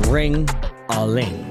Ring a Ling.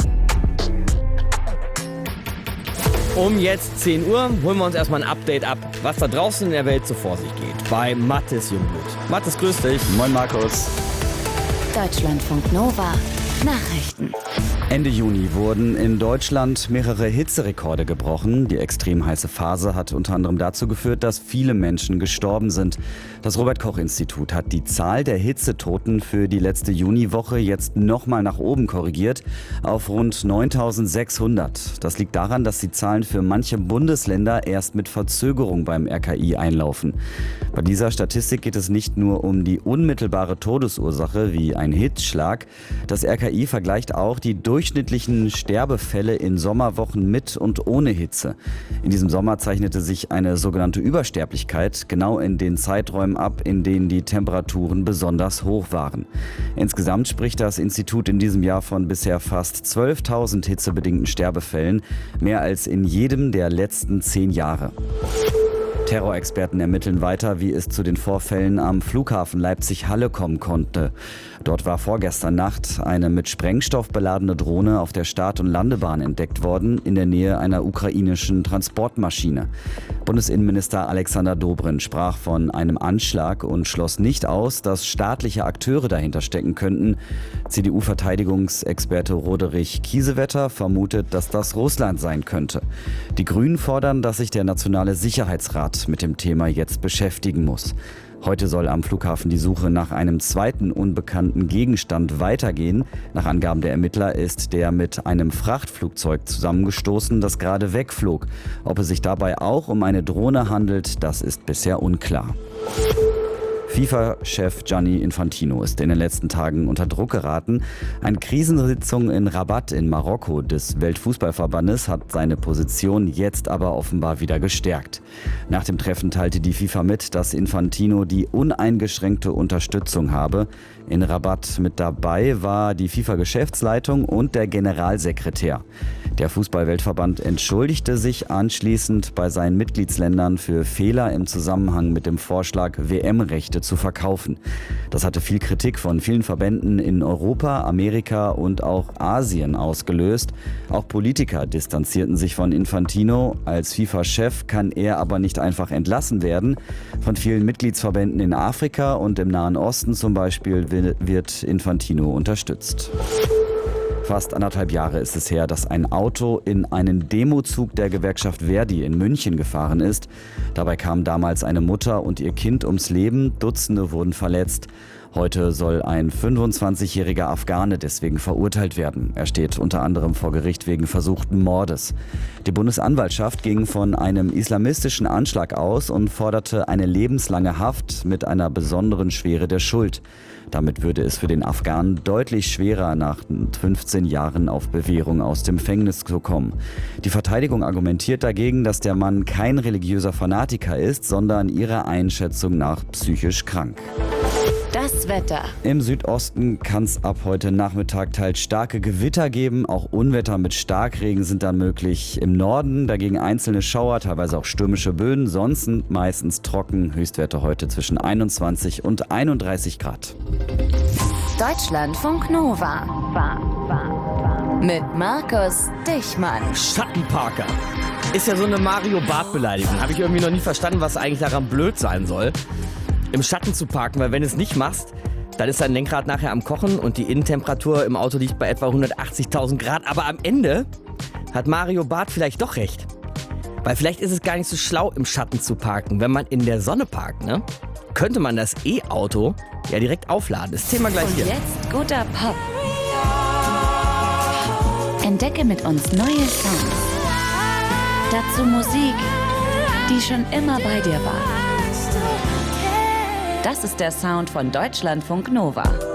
Um jetzt 10 Uhr holen wir uns erstmal ein Update ab, was da draußen in der Welt so vor sich geht. Bei Mathis Jungblut. Mathis, grüß dich. Moin Markus. Deutschlandfunk Nova. Nachrichten. Ende Juni wurden in Deutschland mehrere Hitzerekorde gebrochen. Die extrem heiße Phase hat unter anderem dazu geführt, dass viele Menschen gestorben sind. Das Robert-Koch-Institut hat die Zahl der Hitzetoten für die letzte Juniwoche jetzt nochmal nach oben korrigiert auf rund 9.600. Das liegt daran, dass die Zahlen für manche Bundesländer erst mit Verzögerung beim RKI einlaufen. Bei dieser Statistik geht es nicht nur um die unmittelbare Todesursache wie ein Hitzschlag. Das RKI vergleicht auch die durchschnittlichen Sterbefälle in Sommerwochen mit und ohne Hitze. In diesem Sommer zeichnete sich eine sogenannte Übersterblichkeit genau in den Zeiträumen ab, in denen die Temperaturen besonders hoch waren. Insgesamt spricht das Institut in diesem Jahr von bisher fast 12.000 hitzebedingten Sterbefällen, mehr als in jedem der letzten 10 Jahre. Terrorexperten ermitteln weiter, wie es zu den Vorfällen am Flughafen Leipzig-Halle kommen konnte. Dort war vorgestern Nacht eine mit Sprengstoff beladene Drohne auf der Start- und Landebahn entdeckt worden, in der Nähe einer ukrainischen Transportmaschine. Bundesinnenminister Alexander Dobrindt sprach von einem Anschlag und schloss nicht aus, dass staatliche Akteure dahinter stecken könnten. CDU-Verteidigungsexperte Roderich Kiesewetter vermutet, dass das Russland sein könnte. Die Grünen fordern, dass sich der Nationale Sicherheitsrat mit dem Thema jetzt beschäftigen muss. Heute soll am Flughafen die Suche nach einem zweiten unbekannten Gegenstand weitergehen. Nach Angaben der Ermittler ist der mit einem Frachtflugzeug zusammengestoßen, das gerade wegflog. Ob es sich dabei auch um eine Drohne handelt, das ist bisher unklar. FIFA-Chef Gianni Infantino ist in den letzten Tagen unter Druck geraten. Eine Krisensitzung in Rabat in Marokko des Weltfußballverbandes hat seine Position jetzt aber offenbar wieder gestärkt. Nach dem Treffen teilte die FIFA mit, dass Infantino die uneingeschränkte Unterstützung habe. In Rabat mit dabei war die FIFA-Geschäftsleitung und der Generalsekretär. Der Fußball-Weltverband entschuldigte sich anschließend bei seinen Mitgliedsländern für Fehler im Zusammenhang mit dem Vorschlag, WM-Rechte zu verkaufen. Das hatte viel Kritik von vielen Verbänden in Europa, Amerika und auch Asien ausgelöst. Auch Politiker distanzierten sich von Infantino. Als FIFA-Chef kann er aber nicht einfach entlassen werden. Von vielen Mitgliedsverbänden in Afrika und im Nahen Osten zum Beispiel wird Infantino unterstützt. Fast 1,5 Jahre ist es her, dass ein Auto in einen Demozug der Gewerkschaft Verdi in München gefahren ist. Dabei kamen damals eine Mutter und ihr Kind ums Leben, Dutzende wurden verletzt. Heute soll ein 25-jähriger Afghane deswegen verurteilt werden. Er steht unter anderem vor Gericht wegen versuchten Mordes. Die Bundesanwaltschaft ging von einem islamistischen Anschlag aus und forderte eine lebenslange Haft mit einer besonderen Schwere der Schuld. Damit würde es für den Afghanen deutlich schwerer, nach 15 Jahren auf Bewährung aus dem Gefängnis zu kommen. Die Verteidigung argumentiert dagegen, dass der Mann kein religiöser Fanatiker ist, sondern ihrer Einschätzung nach psychisch krank. Das Wetter. Im Südosten kann es ab heute Nachmittag teils starke Gewitter geben. Auch Unwetter mit Starkregen sind dann möglich. Im Norden dagegen einzelne Schauer, teilweise auch stürmische Böen. Sonst meistens trocken. Höchstwerte heute zwischen 21 und 31 Grad. Deutschlandfunk Nova. Mit Markus Dichmann. Schattenparker. Ist ja so eine Mario Barth-Beleidigung. Habe ich irgendwie noch nie verstanden, was eigentlich daran blöd sein soll, im Schatten zu parken, weil wenn du es nicht machst, dann ist dein Lenkrad nachher am Kochen und die Innentemperatur im Auto liegt bei etwa 180.000 Grad. Aber am Ende hat Mario Barth vielleicht doch recht. Weil vielleicht ist es gar nicht so schlau, im Schatten zu parken. Wenn man in der Sonne parkt, ne, könnte man das E-Auto ja direkt aufladen. Das Thema gleich hier. Und jetzt guter Pop. Entdecke mit uns neue Songs. Dazu Musik, die schon immer bei dir war. Das ist der Sound von Deutschlandfunk Nova.